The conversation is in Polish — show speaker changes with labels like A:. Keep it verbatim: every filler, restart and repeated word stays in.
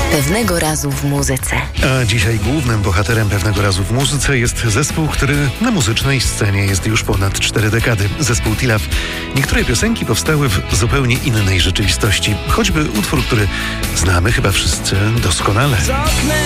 A: Pewnego razu w muzyce.
B: A dzisiaj głównym bohaterem Pewnego razu w muzyce jest zespół, który na muzycznej scenie jest już ponad cztery dekady. Zespół Tilaf. Niektóre piosenki powstały w zupełnie innej rzeczywistości. Choćby utwór, który znamy chyba wszyscy doskonale.
C: Z oknem